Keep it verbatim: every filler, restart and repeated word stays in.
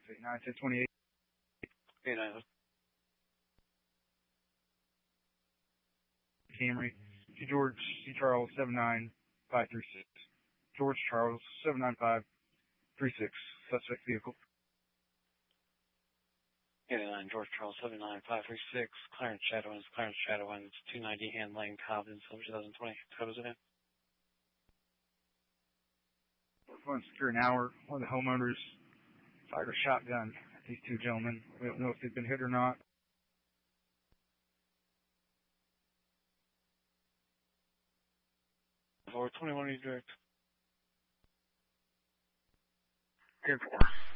nine ten twenty-eight. eight nine. Camry. To George C. Charles, seven nine five three six. George Charles, seven nine five three six. Suspect vehicle. eight nine, George Charles, seven nine five three six. Clarence Shadowlands, Clarence Shadowlands, two ninety Hand Lane, Cobden, Silver twenty twenty. What was it in? We're going to secure an hour. One of the homeowners fired a shotgun at these two gentlemen. We don't know if they've been hit or not. four twenty-one, you direct. ten four.